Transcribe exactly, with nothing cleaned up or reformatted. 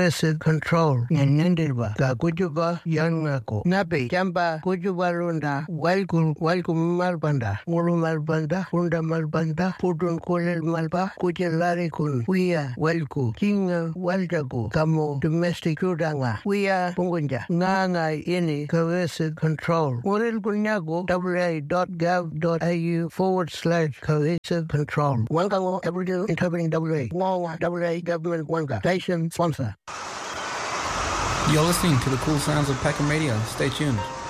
coercive control nyanyandirba ka kujuba yanako napi chamba kujuba runda walku walku malbanda mulu malbanda hunda malbanda putun kolel malba kujelari kun wia walku kinga waljaku kamo domestic rudanga wia pungunja nganga ini coercive control uril kunyago wa.gov.au forward slash coercive control wangango Aboriginal Interpreting W A Ngong W A government wanga station sponsor. You're listening to the cool sounds of Packham Radio. Stay tuned.